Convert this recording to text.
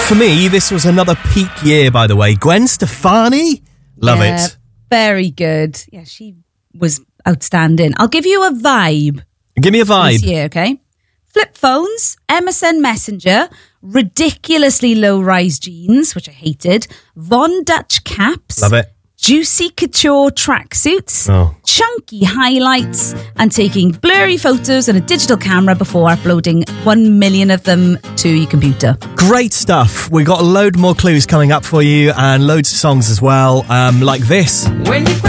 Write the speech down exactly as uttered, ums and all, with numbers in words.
For me, this was another peak year, by the way. Gwen Stefani, love yeah, it. Very good. Yeah, she was outstanding. I'll give you a vibe. Give me a vibe. This year, okay? Flip phones, M S N Messenger, ridiculously low-rise jeans, which I hated, Von Dutch caps. Love it. Juicy couture tracksuits, Oh. chunky highlights, and taking blurry photos on a digital camera before uploading one million of them to your computer. Great stuff. We've got a load more clues coming up for you and loads of songs as well, um, like this. When you